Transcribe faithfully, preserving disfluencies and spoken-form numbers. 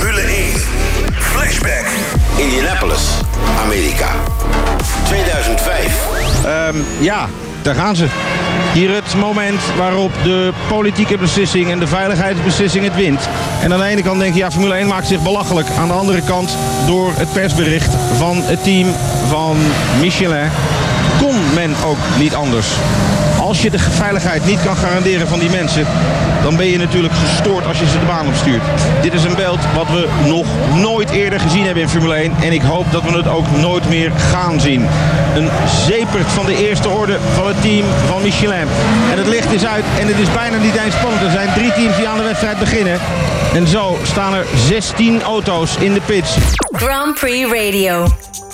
Formule één. Flashback. Indianapolis, Amerika. tweeduizend vijf. Um, ja, daar gaan ze. Hier het moment waarop de politieke beslissing en de veiligheidsbeslissing het wint. En aan de ene kant denk je, ja, Formule één maakt zich belachelijk. Aan de andere kant, door het persbericht van het team van Michelin, kon men ook niet anders. Als je de veiligheid niet kan garanderen van die mensen, dan ben je natuurlijk gestoord als je ze de baan opstuurt. Dit is een beeld wat we nog nooit eerder gezien hebben in Formule één. En ik hoop dat we het ook nooit meer gaan zien. Een zeepert van de eerste orde van het team van Michelin. En het licht is uit en het is bijna niet eens spannend. Er zijn drie teams die aan de wedstrijd beginnen. En zo staan er zestien auto's in de pits. Grand Prix Radio.